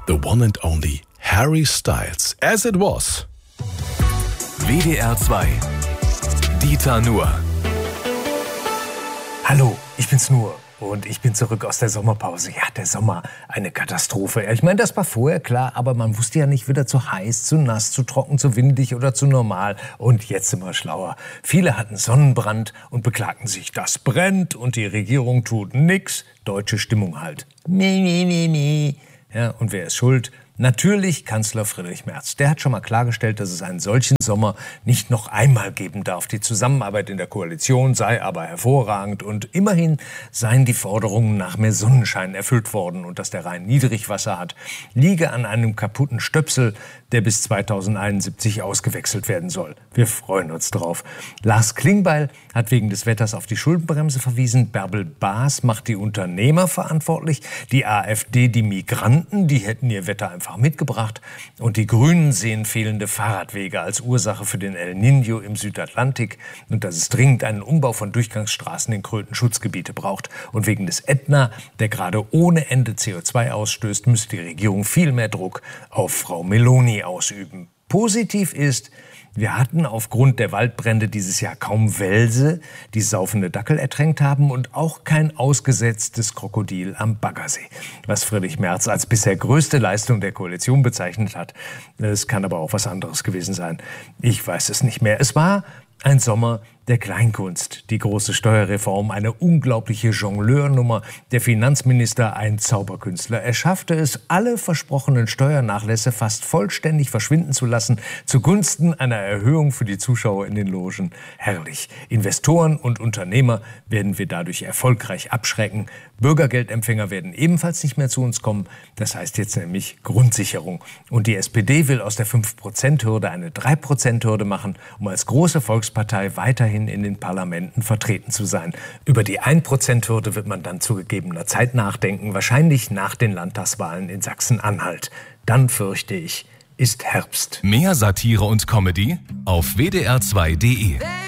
The one and only Harry Styles, As It Was. WDR 2. Dieter Nuhr. Hallo, ich bin's Nuhr. Und ich bin zurück aus der Sommerpause. Ja, der Sommer, eine Katastrophe. Ich meine, das war vorher klar, aber man wusste ja nicht, wieder zu heiß, zu nass, zu trocken, zu windig oder zu normal. Und jetzt sind wir schlauer. Viele hatten Sonnenbrand und beklagten sich, das brennt und die Regierung tut nix. Deutsche Stimmung halt. Ja, und wer ist schuld? Natürlich Kanzler Friedrich Merz. Der hat schon mal klargestellt, dass es einen solchen Sommer nicht noch einmal geben darf. Die Zusammenarbeit in der Koalition sei aber hervorragend und immerhin seien die Forderungen nach mehr Sonnenschein erfüllt worden. Und dass der Rhein Niedrigwasser hat, liege an einem kaputten Stöpsel, der bis 2071 ausgewechselt werden soll. Wir freuen uns drauf. Lars Klingbeil hat wegen des Wetters auf die Schuldenbremse verwiesen. Bärbel Baas macht die Unternehmer verantwortlich. Die AfD die Migranten, die hätten ihr Wetter einfach mitgebracht. Und die Grünen sehen fehlende Fahrradwege als Ursache für den El Niño im Südatlantik und dass es dringend einen Umbau von Durchgangsstraßen in Kröten-Schutzgebiete braucht. Und wegen des Ätna, der gerade ohne Ende CO2 ausstößt, müsste die Regierung viel mehr Druck auf Frau Meloni ausüben. Positiv ist, wir hatten aufgrund der Waldbrände dieses Jahr kaum Welse, die saufende Dackel ertränkt haben und auch kein ausgesetztes Krokodil am Baggersee. Was Friedrich Merz als bisher größte Leistung der Koalition bezeichnet hat. Es kann aber auch was anderes gewesen sein. Ich weiß es nicht mehr. Es war ein Sommer der Kleinkunst, die große Steuerreform, eine unglaubliche Jongleurnummer, der Finanzminister ein Zauberkünstler. Er schaffte es, alle versprochenen Steuernachlässe fast vollständig verschwinden zu lassen, zugunsten einer Erhöhung für die Zuschauer in den Logen. Herrlich. Investoren und Unternehmer werden wir dadurch erfolgreich abschrecken. Bürgergeldempfänger werden ebenfalls nicht mehr zu uns kommen. Das heißt jetzt nämlich Grundsicherung. Und die SPD will aus der 5%-Hürde eine 3%-Hürde machen, um als große Volkspartei weiterhin in den Parlamenten vertreten zu sein. Über die 1%-Hürde wird man dann zu gegebener Zeit nachdenken, wahrscheinlich nach den Landtagswahlen in Sachsen-Anhalt. Dann, fürchte ich, ist Herbst. Mehr Satire und Comedy auf wdr2.de.